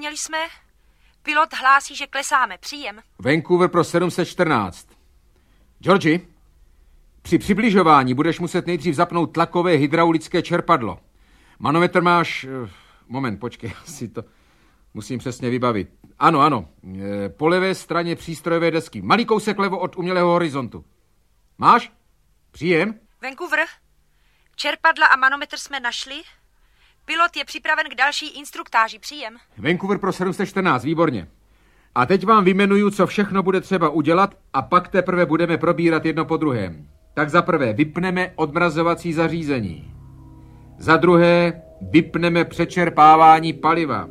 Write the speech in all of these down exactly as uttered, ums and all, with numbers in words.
Rozuměli jsme? Pilot hlásí, že klesáme. Příjem. Vancouver pro sedm set čtrnáct. Georgi, při přibližování budeš muset nejdřív zapnout tlakové hydraulické čerpadlo. Manometr máš... Moment, počkej, asi to musím přesně vybavit. Ano, ano, po levé straně přístrojové desky. Malý kousek levo od umělého horizontu. Máš? Příjem? Vancouver, čerpadla a manometr jsme našli. Pilot je připraven k další instruktáži. Příjem. Vancouver pro sedm set čtrnáct, výborně. A teď vám vyjmenuju, co všechno bude třeba udělat a pak teprve budeme probírat jedno po druhém. Tak za prvé vypneme odmrazovací zařízení. Za druhé vypneme přečerpávání paliva.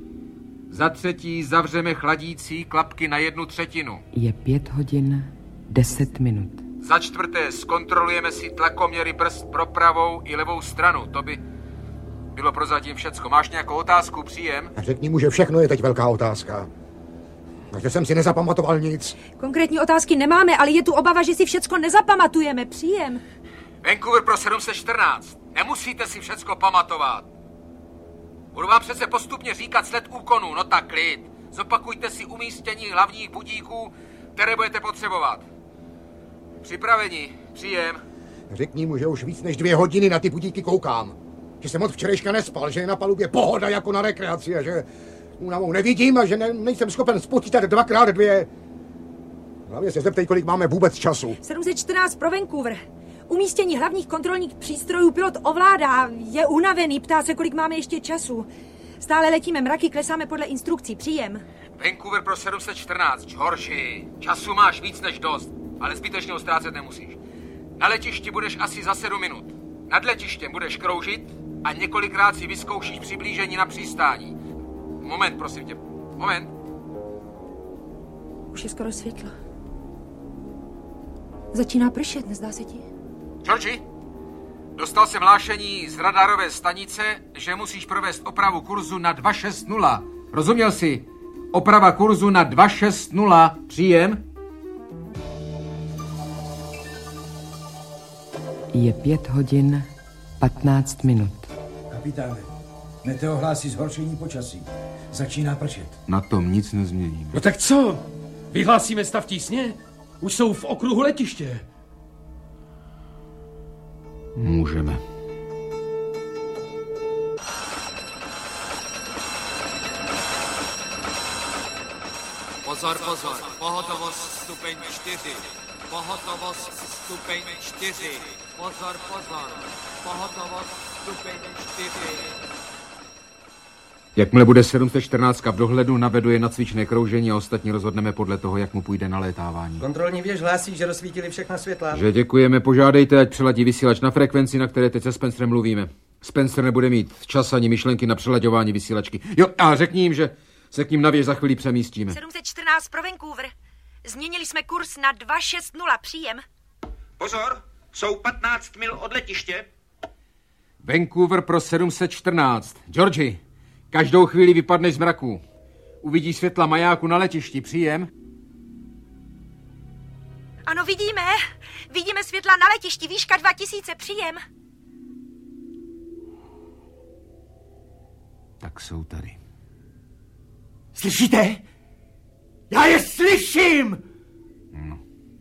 Za třetí zavřeme chladící klapky na jednu třetinu. Je pět hodin, deset minut. Za čtvrté zkontrolujeme si tlakoměry brzd pro pravou i levou stranu. To by bylo prozatím všecko. Máš nějakou otázku, příjem? Řekni mu, že všechno je teď velká otázka. Takže jsem si nezapamatoval nic. Konkrétní otázky nemáme, ale je tu obava, že si všecko nezapamatujeme. Příjem. Vancouver pro sedm set čtrnáct. Nemusíte si všecko pamatovat. Budu vám přece postupně říkat sled úkonů. No tak klid. Zopakujte si umístění hlavních budíků, které budete potřebovat. Připraveni. Příjem. Řekni mu, že už víc než dvě hodiny na ty budíky koukám. Že jsem od včerejška nespal, že je na palubě pohoda jako na rekreaci a že únavou nevidím a že ne, nejsem schopen spočítat dvakrát dvě. Hlavně se zeptej, kolik máme vůbec času. sedm set čtrnáct pro Vancouver. Umístění hlavních kontrolních přístrojů pilot ovládá. Je unavený, ptá se, kolik máme ještě času. Stále letíme mraky, klesáme podle instrukcí. Příjem. Vancouver pro sedm set čtrnáct. Georgi, času máš víc než dost, ale zbytečně ho ztrácet nemusíš. Na letišti budeš asi za sedm minut. Nad letištěm budeš kroužit a několikrát si vyzkoušíš přiblížení na přistání. Moment, prosím tě. Moment. Už je skoro světlo. Začíná pršet, nezdá se ti? Georgi, dostal jsem hlášení z radarové stanice, že musíš provést opravu kurzu na dva šest nula. Rozuměl jsi? Oprava kurzu na dva šest nula. Příjem? Je pět hodin, patnáct minut. Kapitáne, meteo hlásí zhoršení počasí. Začíná pršet. Na tom nic nezměním. No tak co? Vyhlásíme stav tísně? Už jsou v okruhu letiště. Můžeme. Pozor, pozor. Pohotovost stupeň čtyři. Pohotovost stupeň čtyři. Pozor, pozor. Pohotovost stupeň čtyři. Jakmile bude sedm set čtrnáct v dohledu, navedu je na cvičné kroužení a ostatní rozhodneme podle toho, jak mu půjde na létávání. Kontrolní věž hlásí, že rozsvítili všechna světla. Že děkujeme, požádejte, ať přeladí vysílač na frekvenci, na které teď se Spencerem mluvíme. Spencer nebude mít čas ani myšlenky na přelaďování vysílačky. Jo, a řekni jim, že se k ním na věž za chvíli přemístíme. sedm set čtrnáct pro Vancouver. Změnili jsme kurz na dva šest nula. Příjem. Pozor, jsou patnáct mil od letiště. Vancouver pro sedm set čtrnáct. Georgi, každou chvíli vypadneš z mraku. Uvidíš světla majáku na letišti. Příjem? Ano, vidíme. Vidíme světla na letišti. Výška dva tisíce. Příjem. Tak jsou tady. Slyšíte? Já je slyším! No.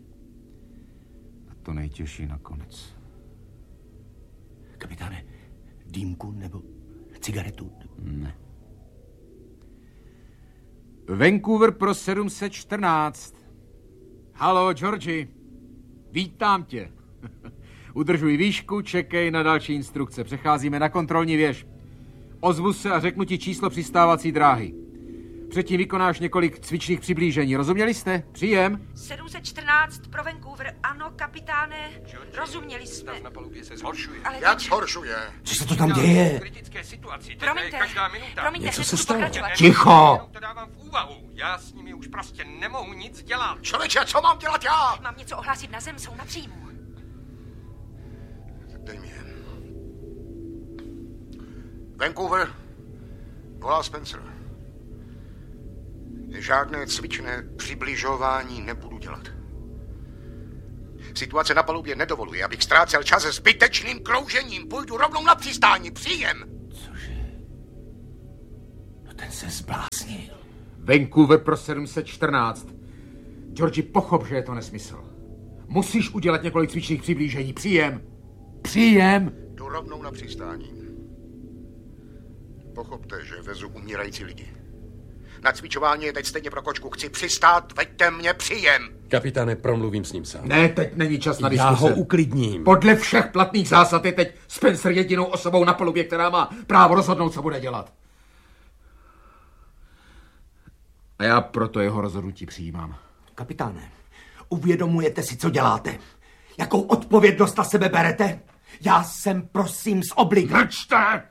A to nejtěžší nakonec. Kapitáne, dýmku nebo cigaretu? Ne. Vancouver pro sedm set čtrnáct. Haló, Georgi. Vítám tě. Udržuj výšku, čekej na další instrukce. Přecházíme na kontrolní věž. Ozvu se a řeknu ti číslo přistávací dráhy. Předtím vykonáš několik cvičných přiblížení. Rozuměli jste? Příjem. sedm set čtrnáct pro Vancouver. Ano, kapitáne. Rozuměli jsme. Stav na palubě se zhoršuje. Ale Jak teď... zhoršuje? Co se to tam děje? V kritické situaci. Promiňte, Každá minuta. promiňte, Něco hned se budu stalo. pokračovat. Ticho! To dávám v úvahu. Já s nimi už prostě nemohu nic dělat. Člověče, co mám dělat já? Mám něco ohlásit na zem, jsou na příjmu. Dej mi je. Vancouver, volá Spencer. Žádné cvičné přibližování nebudu dělat. Situace na palubě nedovoluje, abych ztrácel čas se zbytečným kroužením. Půjdu rovnou na přistání. Příjem. Cože? No Ten se zbláznil. Vancouver pro sedm set čtrnáct. Georgi, pochop, že je to nesmysl. Musíš udělat několik cvičných přiblížení. Příjem. Příjem. Jdu rovnou na přistání. Pochopte, že vezu umírající lidi. Na cvičování je teď stejně pro kočku. Chci přistát, veďte mě, příjem. Kapitáne, promluvím s ním sám. Ne, teď není čas na diskuse. Já ho uklidním. Podle všech platných zásad je teď Spencer jedinou osobou na palubě, která má právo rozhodnout, co bude dělat. A já proto jeho rozhodnutí přijímám. Kapitáne, uvědomujete si, co děláte? Jakou odpovědnost na sebe berete? Já jsem, prosím, z obliga. Mlčte!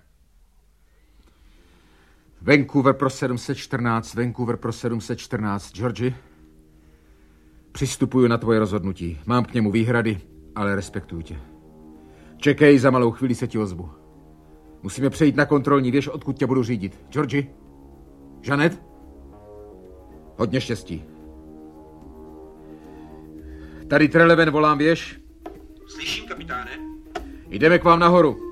Vancouver pro sedm set čtrnáct, Vancouver pro sedm set čtrnáct. Georgi, přistupuju na tvoje rozhodnutí. Mám k němu výhrady, ale respektuju tě. Čekej, za malou chvíli se ti ozvu. Musíme přejít na kontrolní věž, odkud tě budu řídit. Georgi? Žanet? Hodně štěstí. Tady Treleven, volám věž. Slyším, kapitáne. Jdeme k vám nahoru.